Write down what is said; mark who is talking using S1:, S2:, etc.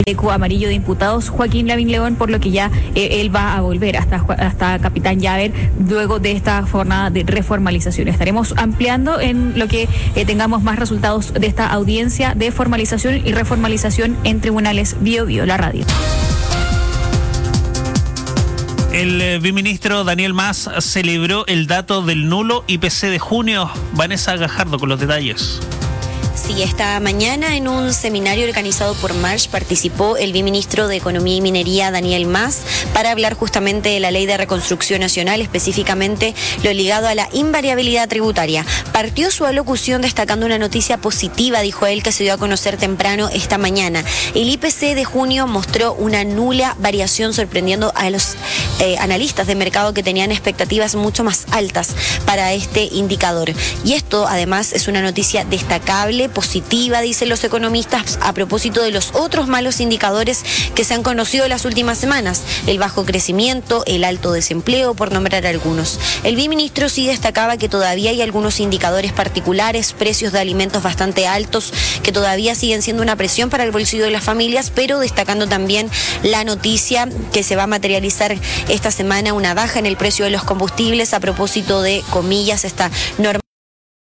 S1: amarillo de imputados, Joaquín Lavín León, por lo que ya él va a volver hasta Capitán Llaver luego de esta jornada de reformalización. Estaremos ampliando en lo que tengamos más resultados de esta audiencia de formalización y reformalización en tribunales Bio Bio, la radio.
S2: El viceministro Daniel Mas celebró el dato del nulo IPC de junio. Vanessa Gajardo con los detalles.
S3: Sí, esta mañana en un seminario organizado por March participó el viceministro de Economía y Minería, Daniel Mas, para hablar justamente de la Ley de Reconstrucción Nacional, específicamente lo ligado a la invariabilidad tributaria. Partió su alocución destacando una noticia positiva, dijo él, que se dio a conocer temprano esta mañana. El IPC de junio mostró una nula variación, sorprendiendo a los analistas de mercado que tenían expectativas mucho más altas para este indicador. Y esto, además, es una noticia destacable, positiva, dicen los economistas, a propósito de los otros malos indicadores que se han conocido en las últimas semanas: el bajo crecimiento, el alto desempleo, por nombrar algunos. El viceministro sí destacaba que todavía hay algunos indicadores particulares, precios de alimentos bastante altos, que todavía siguen siendo una presión para el bolsillo de las familias, pero destacando también la noticia que se va a materializar esta semana, una baja en el precio de los combustibles a propósito de, comillas, esta norma